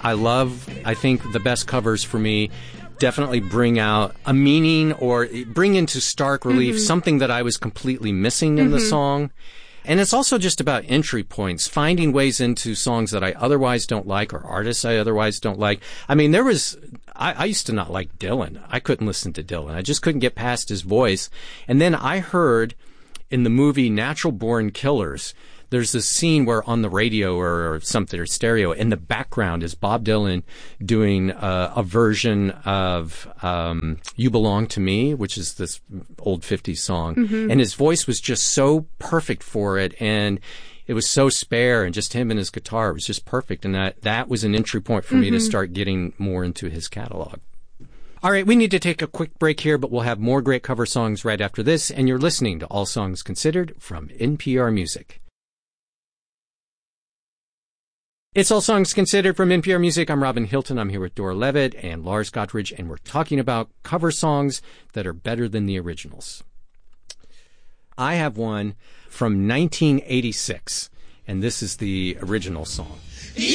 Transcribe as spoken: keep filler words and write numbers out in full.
I love, I think the best covers for me definitely bring out a meaning or bring into stark relief mm-hmm. something that I was completely missing in mm-hmm. the song. And it's also just about entry points, finding ways into songs that I otherwise don't like or artists I otherwise don't like. I mean, there was, I, I used to not like Dylan. I couldn't listen to Dylan. I just couldn't get past his voice. And then I heard in the movie Natural Born Killers, there's this scene where on the radio or, or something or stereo, in the background is Bob Dylan doing uh, a version of um, You Belong to Me, which is this old fifties song. Mm-hmm. And his voice was just so perfect for it. And it was so spare, and just him and his guitar was just perfect. And that, that was an entry point for mm-hmm. me to start getting more into his catalog. All right, we need to take a quick break here, but we'll have more great cover songs right after this. And you're listening to All Songs Considered from N P R Music. It's All Songs Considered from N P R Music. I'm Robin Hilton. I'm here with Dora Levitt and Lars Gottridge, and we're talking about cover songs that are better than the originals. I have one from nineteen eighty-six, and this is the original song.